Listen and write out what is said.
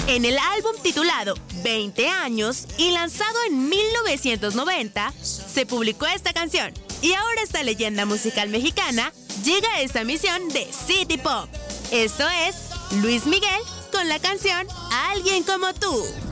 En el álbum titulado 20 años y lanzado en 1990, se publicó esta canción. Y ahora esta leyenda musical mexicana llega a esta misión de City Pop. Esto es Luis Miguel con la canción Alguien como tú.